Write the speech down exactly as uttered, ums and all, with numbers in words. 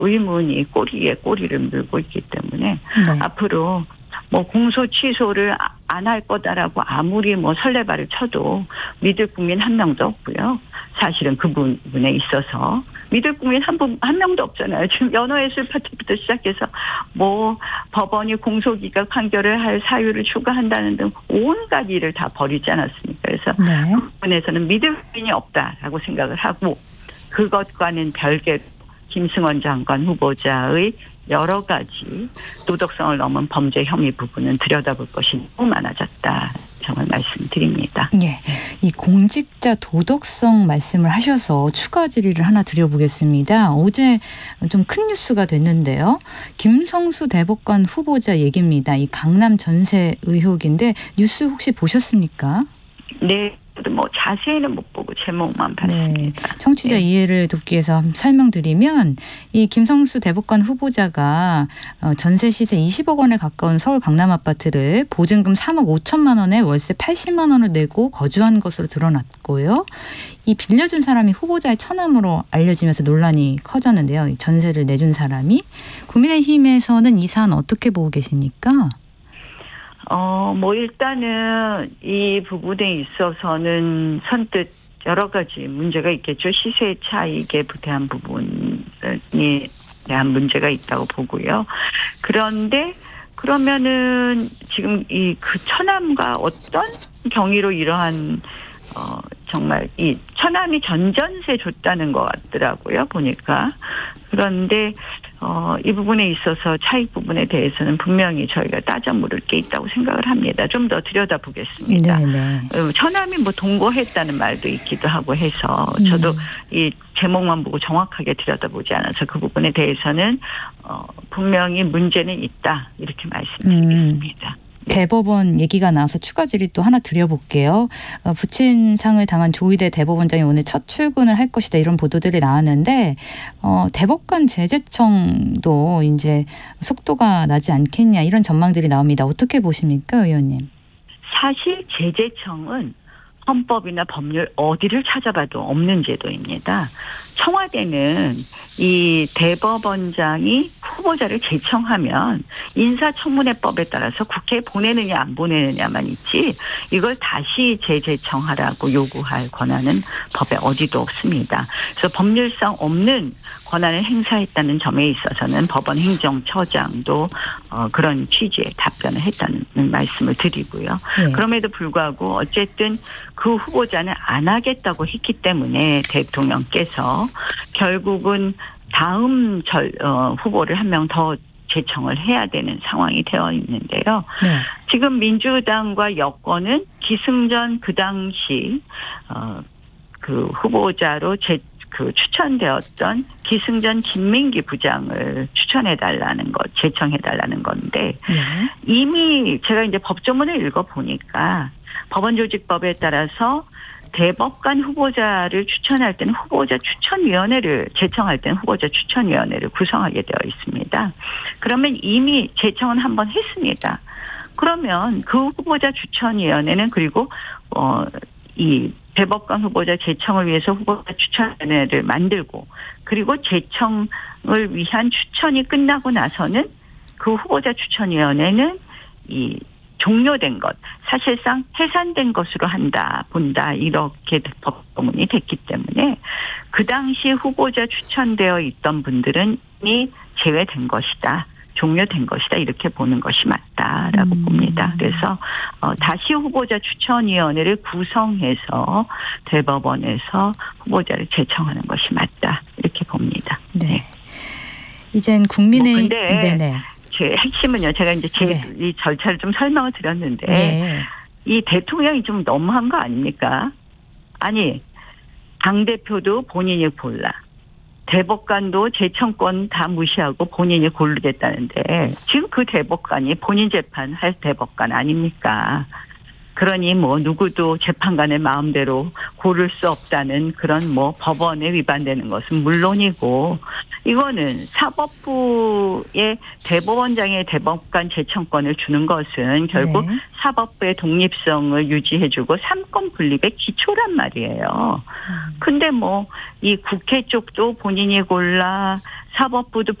의문이 꼬리에 꼬리를 물고 있기 때문에 네. 앞으로 뭐 공소 취소를 안 할 거다라고 아무리 뭐 설레발을 쳐도 믿을 국민 한 명도 없고요. 사실은 그 부분에 있어서 믿을 국민 한, 분, 한 명도 없잖아요. 지금 연어예술 파트부터 시작해서 뭐 법원이 공소기각 판결을 할 사유를 추가한다는 등 온갖 일을 다 벌이지 않았습니까? 그래서 네. 그 부분에서는 믿을 국민이 없다라고 생각을 하고 그것과는 별개로 김승원 장관 후보자의 여러 가지 도덕성을 넘은 범죄 혐의 부분은 들여다볼 것이 너무 많아졌다. 정말 말씀드립니다. 예, 이 공직자 도덕성 말씀을 하셔서 추가 질의를 하나 드려보겠습니다. 어제 좀 큰 뉴스가 됐는데요. 김성수 대법관 후보자 얘기입니다. 이 강남 전세 의혹인데 뉴스 혹시 보셨습니까? 네. 뭐 자세히는 못 보고 제목만 봤습니다. 네. 청취자 네. 이해를 돕기 위해서 설명드리면 이 김성수 대법관 후보자가 전세 시세 이십억 원에 가까운 서울 강남 아파트를 보증금 삼억 오천만 원에 월세 팔십만 원을 내고 거주한 것으로 드러났고요. 이 빌려준 사람이 후보자의 처남으로 알려지면서 논란이 커졌는데요. 전세를 내준 사람이. 국민의힘에서는 이 사안 어떻게 보고 계십니까? 어, 뭐, 일단은 이 부분에 있어서는 선뜻 여러 가지 문제가 있겠죠. 시세 차익에 대한 부분에 대한 문제가 있다고 보고요. 그런데 그러면은 지금 이 그 처남과 어떤 경위로 이러한 어, 정말 이 처남이 전전세 줬다는 것 같더라고요. 보니까. 그런데 어, 이 부분에 있어서 차익 부분에 대해서는 분명히 저희가 따져 물을 게 있다고 생각을 합니다. 좀 더 들여다보겠습니다. 네네. 처남이 뭐 동거했다는 말도 있기도 하고 해서 저도 음. 이 제목만 보고 정확하게 들여다보지 않아서 그 부분에 대해서는 어, 분명히 문제는 있다 이렇게 말씀드리겠습니다. 음. 네. 대법원 얘기가 나와서 추가 질의 또 하나 드려볼게요. 어, 부친상을 당한 조희대 대법원장이 오늘 첫 출근을 할 것이다 이런 보도들이 나왔는데 어, 대법관 제재청도 이제 속도가 나지 않겠냐 이런 전망들이 나옵니다. 어떻게 보십니까, 의원님? 사실 제재청은 헌법이나 법률 어디를 찾아봐도 없는 제도입니다. 청와대는 이 대법원장이 후보자를 제청하면 인사청문회법에 따라서 국회에 보내느냐 안 보내느냐만 있지 이걸 다시 재제청하라고 요구할 권한은 법에 어디도 없습니다. 그래서 법률상 없는 권한을 행사했다는 점에 있어서는 법원 행정처장도 어, 그런 취지의 답변을 했다는 말씀을 드리고요. 네. 그럼에도 불구하고 어쨌든 그 후보자는 안 하겠다고 했기 때문에 대통령께서 결국은 다음 절, 어, 후보를 한 명 더 제청을 해야 되는 상황이 되어 있는데요. 네. 지금 민주당과 여권은 기승전 그 당시 어, 그 후보자로 제 그 추천되었던 기승전 김민기 부장을 추천해달라는 것, 제청해달라는 건데 네. 이미 제가 이제 법조문을 읽어보니까 법원조직법에 따라서 대법관 후보자를 추천할 때는 후보자 추천위원회를 제청할 때는 후보자 추천위원회를 구성하게 되어 있습니다. 그러면 이미 제청은 한번 했습니다. 그러면 그 후보자 추천위원회는 그리고 어, 이 대법관 후보자 제청을 위해서 후보자 추천위원회를 만들고 그리고 제청을 위한 추천이 끝나고 나서는 그 후보자 추천위원회는 이 종료된 것, 사실상 해산된 것으로 한다, 본다 이렇게 법조문이 됐기 때문에 그 당시 후보자 추천되어 있던 분들은 이미 제외된 것이다. 종료된 것이다 이렇게 보는 것이 맞다라고 음. 봅니다. 그래서 어, 다시 후보자 추천위원회를 구성해서 대법원에서 후보자를 제청하는 것이 맞다 이렇게 봅니다. 네. 네. 이젠 국민의 뭐 근데 네네. 제 핵심은요. 제가 이제 제 이 네. 절차를 좀 설명을 드렸는데 네. 이 대통령이 좀 너무한 거 아닙니까? 아니 당 대표도 본인이 골라. 대법관도 제청권 다 무시하고 본인이 고르겠다는데 지금 그 대법관이 본인 재판할 대법관 아닙니까? 그러니 뭐 누구도 재판관의 마음대로 고를 수 없다는 그런 뭐 법원에 위반되는 것은 물론이고, 이거는 사법부의 대법원장의 대법관 제청권을 주는 것은 결국 네. 사법부의 독립성을 유지해주고 삼권 분립의 기초란 말이에요. 근데 뭐 이 국회 쪽도 본인이 골라, 사법부도